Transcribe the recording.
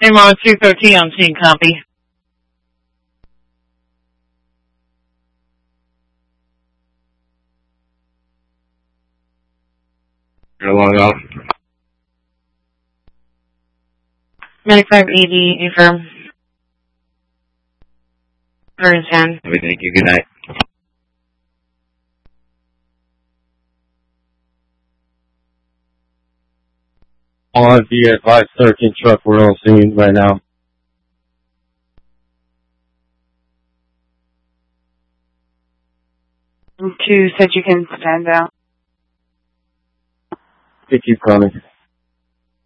MR 213 on scene, copy. You're long out. Medic 580, affirm. Burns 10. Thank you. Good night. On the advice 13 truck, we're on scene right now. 2 said you can stand out. Keep coming.